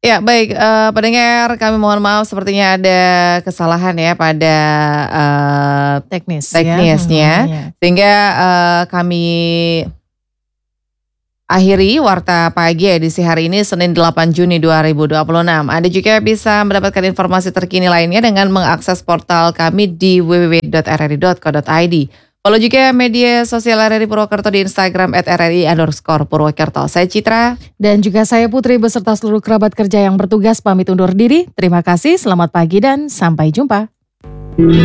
Ya baik, pendengar kami mohon maaf sepertinya ada kesalahan ya pada Teknis ya. teknisnya. Ya. Sehingga kami akhiri Warta Pagi edisi hari ini Senin 8 Juni 2026. Anda juga bisa mendapatkan informasi terkini lainnya dengan mengakses portal kami di www.rri.co.id. Follow juga media sosial RRI Purwokerto di Instagram @RRI_Purwokerto. Saya Citra. Dan juga saya Putri beserta seluruh kerabat kerja yang bertugas pamit undur diri. Terima kasih, selamat pagi dan sampai jumpa.